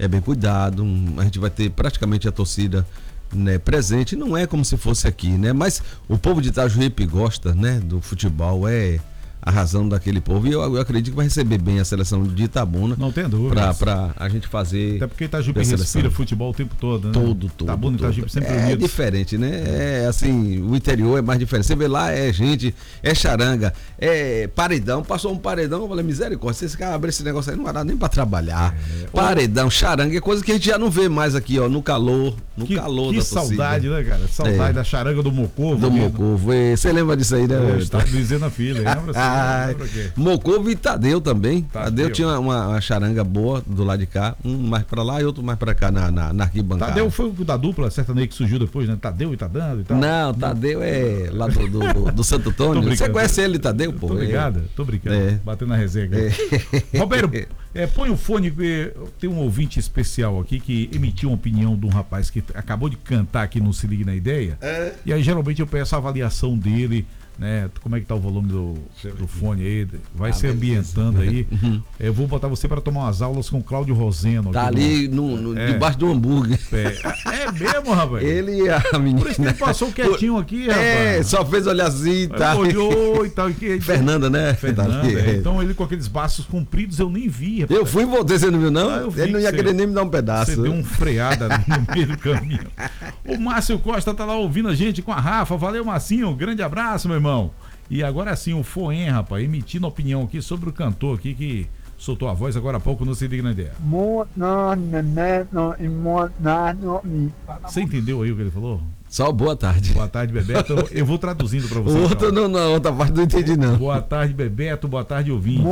é bem cuidado, a gente vai ter praticamente a torcida, né, presente. Não é como se fosse aqui, né? Mas o povo de Itajuípe gosta, né, do futebol, é a razão daquele povo, e eu acredito que vai receber bem a seleção de Itabuna. Não tem dúvida. Pra a gente fazer. Até porque Itajuípe respira futebol o tempo todo, né? Todo. Itabuna e Itajuípe sempre unidos. É diferente, né? É assim, o interior é mais diferente. Você vê lá, é gente, é charanga, é paredão. Passou um paredão, eu falei, misericórdia, se esse cara abrir esse negócio aí, não vai dar nem pra trabalhar. Paredão, charanga, é coisa que a gente já não vê mais aqui, ó, no calor da torcida. Que saudade, né, cara? Saudade da charanga do Mocovo. Do Mocovo, você lembra disso aí, né? Estava dizendo na filha, lembra assim? Mocovo e Tadeu também. Tadeu tinha uma charanga boa do lado de cá, um mais pra lá e outro mais pra cá na arquibancada. Tadeu foi o da dupla sertaneja que surgiu depois, né? Tadeu e tá dando e tal. Não, Tadeu é lá do Santo Antônio. Você conhece ele, Tadeu, pô? Tô brincando. Batendo na resenha aqui. Roberto, põe o fone, tem um ouvinte especial aqui que emitiu uma opinião de um rapaz que acabou de cantar aqui no Se Ligue na Ideia. E aí geralmente eu peço a avaliação dele, né? Como é que tá o volume do fone aí? Vai se ambientando aí. Eu vou botar você para tomar umas aulas com o Cláudio Roseno. Tá ali debaixo do hambúrguer. É mesmo, rapaz? Ele e a menina. Por isso que ele passou quietinho aqui, rapaz. Só fez olhar assim, tá? Olhou e tal. Fernanda, né? Fernanda, então ele com aqueles braços compridos eu nem vi, rapaz. Eu fui e voltei, você não viu, não? Ele não ia querer nem me dar um pedaço. Você deu um freada no meio do caminho. O Márcio Costa tá lá ouvindo a gente com a Rafa. Valeu, Marcinho. Um grande abraço, meu irmão. E agora sim, o Foen, rapaz, emitindo opinião aqui sobre o cantor aqui que soltou a voz agora há pouco no Se Liga na Ideia. Você entendeu aí o que ele falou? Só boa tarde. Boa tarde, Bebeto. Eu vou traduzindo pra você. O outro não, outra parte não entendi, não. Boa tarde, Bebeto. Boa tarde, ouvintes.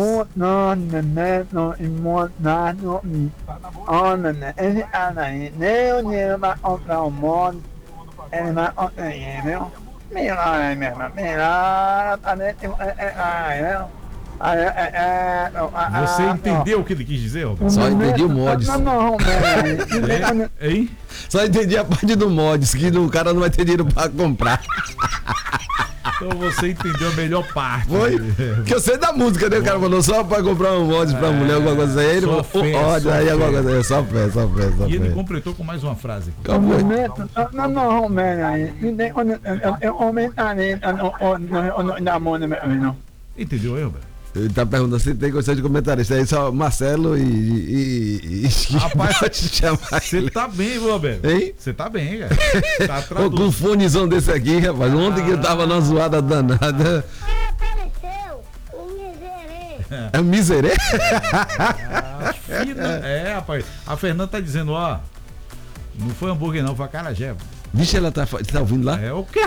Você entendeu o que ele quis dizer, Roberto? Só entendi o mods. Hein? Só entendi a parte do mods, que o cara não vai ter dinheiro pra comprar. Então você entendeu a melhor parte. Foi? Porque eu sei da música, né? O cara falou só pra comprar um mods pra mulher, alguma coisa aí. Ele falou, aí alguma coisa aí, só fé. E ele completou com mais uma frase. Qual foi? Entendeu aí, Roberto? Ele tá perguntando se tem condição de comentarista. Aí só Marcelo e rapaz, você tá bem, Roberto? Hein? Você tá bem, cara. Tá com um fonezão desse aqui, rapaz. Ontem que eu tava numa zoada danada. Apareceu o miserê. É o miserê? Rapaz. A Fernanda tá dizendo, ó. Não foi hambúrguer, não, foi acarajé. Vixe, ela tá ouvindo lá? É o que?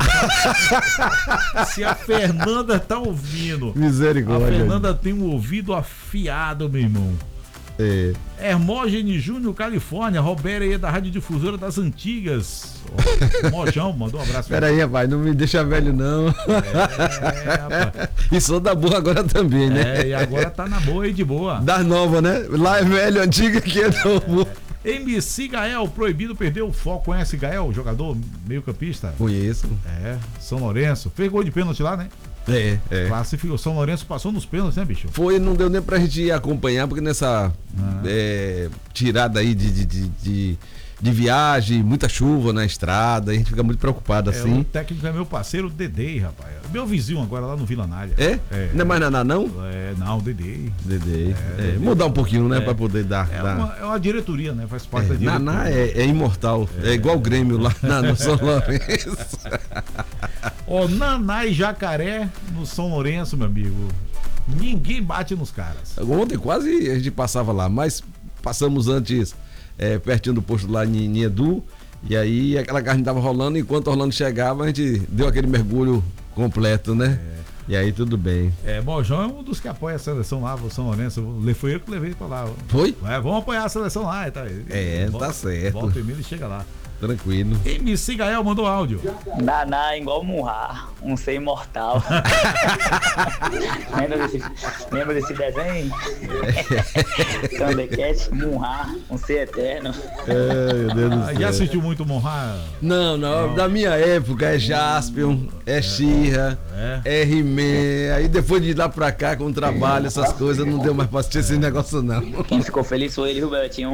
Se a Fernanda tá ouvindo. Misericórdia. A Fernanda tem um ouvido afiado, meu irmão. Hermógenes Júnior, Califórnia. Roberto aí da Rádio Difusora das Antigas. Mojão, mandou um abraço. Pera aí, rapaz, não me deixa velho, não. Rapaz. E sou da boa agora também, né? E agora tá na boa e de boa. Das novas, né? Lá é velho, antigo, aqui é novo. MC Gael, proibido perder o foco. Conhece Gael, jogador meio campista? Conheço. São Lourenço. Fez gol de pênalti lá, né? Classificou. São Lourenço passou nos pênaltis, né, bicho? Foi, não deu nem pra gente acompanhar, porque nessa tirada aí de viagem, muita chuva na estrada, a gente fica muito preocupado assim. O técnico é meu parceiro, Dedei, rapaz. Meu vizinho agora lá no Vila Nália. Não é mais Naná, não? Não, Dedei. Mudar um pouquinho, né, pra poder dar. É uma diretoria, né? Faz parte da diretoria. Naná é imortal. É igual o Grêmio lá no São Lourenço. Naná e Jacaré no São Lourenço, meu amigo. Ninguém bate nos caras. Ontem quase a gente passava lá, mas passamos antes pertinho do posto lá em Edu, e aí aquela carne tava rolando, enquanto o Orlando chegava, a gente deu aquele mergulho completo, né? E aí tudo bem. Mojão é um dos que apoia a seleção lá, o São Lourenço. Foi eu que levei pra lá. Foi? Vamos apoiar a seleção lá. Tá certo. Volta e meia e chega lá. Tranquilo. MC Gael mandou áudio. Naná igual Murra, um ser imortal. Lembra desse desenho? Thundercat, Murra, um ser eterno. Meu Deus do céu. Já assistiu muito Murra? Não. Da minha época é Jaspion, Xirra, He-Man. Aí depois de ir lá pra cá com o trabalho, essas coisas, não deu mais pra assistir esse negócio, não. Quem ficou feliz foi ele, Robertinho.